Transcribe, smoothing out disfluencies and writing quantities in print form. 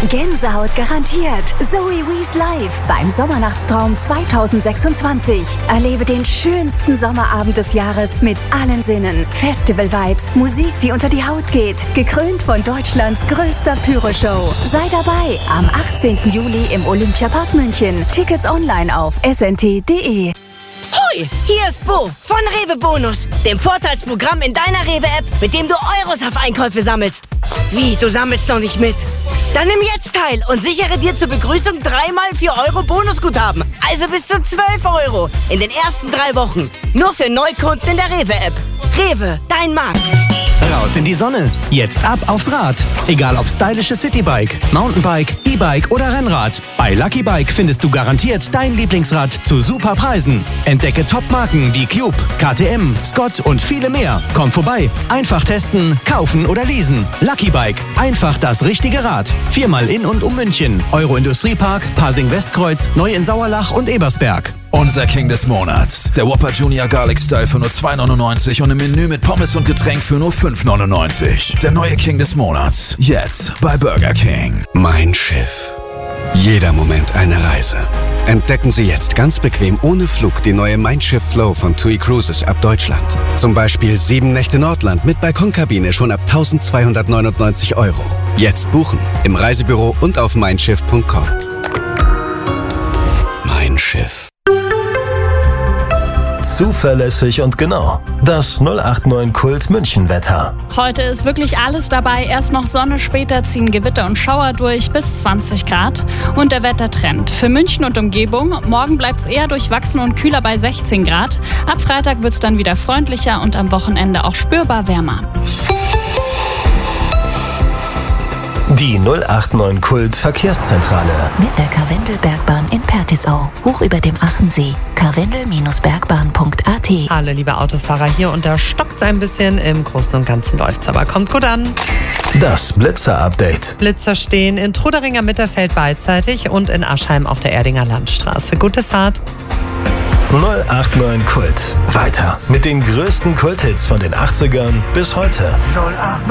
Gänsehaut garantiert. Zoe Wees live beim Sommernachtstraum 2026. Erlebe den schönsten Sommerabend des Jahres mit allen Sinnen. Festival-Vibes, Musik, die unter die Haut geht. Gekrönt von Deutschlands größter Pyro-Show. Sei dabei am 18. Juli im Olympiapark München. Tickets online auf snt.de. Hoi, hier ist Bo von Rewe Bonus, dem Vorteilsprogramm in deiner Rewe-App, mit dem du Euros auf Einkäufe sammelst. Wie, du sammelst noch nicht mit? Dann nimm jetzt teil und sichere dir zur Begrüßung 3x 4 Euro Bonusguthaben. Also bis zu 12 Euro in den ersten 3 Wochen. Nur für Neukunden in der Rewe-App. Rewe, dein Markt. Raus in die Sonne. Jetzt ab aufs Rad. Egal ob stylisches Citybike, Mountainbike, E-Bike oder Rennrad. Bei Lucky Bike findest du garantiert dein Lieblingsrad zu super Preisen. Entdecke Top-Marken wie Cube, KTM, Scott und viele mehr. Komm vorbei. Einfach testen, kaufen oder leasen. Lucky Bike. Einfach das richtige Rad. 4-mal in und um München. Euro-Industriepark, Pasing-Westkreuz, Neu in Sauerlach und Ebersberg. Unser King des Monats. Der Whopper Junior Garlic Style für nur 2,99 und im Menü mit Pommes und Getränk für nur 5,99. Der neue King des Monats. Jetzt bei Burger King. Mein Schiff. Jeder Moment eine Reise. Entdecken Sie jetzt ganz bequem ohne Flug die neue Mein Schiff Flow von TUI Cruises ab Deutschland. Zum Beispiel 7 Nächte Nordland mit Balkonkabine schon ab 1.299 Euro. Jetzt buchen im Reisebüro und auf meinschiff.com. Mein Schiff. Zuverlässig und genau. Das 089 Kult München Wetter. Heute ist wirklich alles dabei. Erst noch Sonne, später ziehen Gewitter und Schauer durch bis 20 Grad. Und der Wettertrend für München und Umgebung. Morgen bleibt es eher durchwachsen und kühler bei 16 Grad. Ab Freitag wird es dann wieder freundlicher und am Wochenende auch spürbar wärmer. Die 089 Kult Verkehrszentrale. Mit der Karwendelbergbahn in Pertisau. Hoch über dem Achensee. karwendel-bergbahn.at. Hallo liebe Autofahrer, hier und da stockt's ein bisschen. Im Großen und Ganzen läuft's aber. Kommt gut an. Das Blitzer-Update. Blitzer stehen in Truderinger Mitterfeld beidseitig und in Aschheim auf der Erdinger Landstraße. Gute Fahrt. 089 Kult. Weiter mit den größten Kulthits von den 80ern bis heute. 089